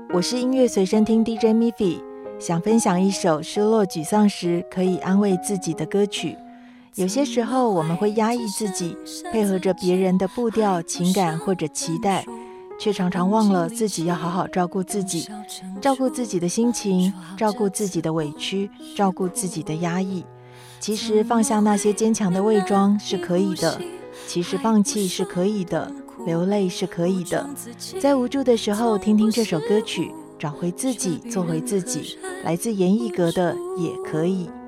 我是音乐随身听 DJ Miffy， 想分享一首失落沮丧时可以安慰自己的歌曲。有些时候我们会压抑自己，配合着别人的步调、情感或者期待，却常常忘了自己要好好照顾自己，照顾自己的心情，照顾自己的委屈，照顾自己的压抑。其实放下那些坚强的伪装是可以的，其实放弃是可以的，流泪是可以的。在无助的时候听听这首歌曲，找回自己，做回自己。来自严艺格的也可以。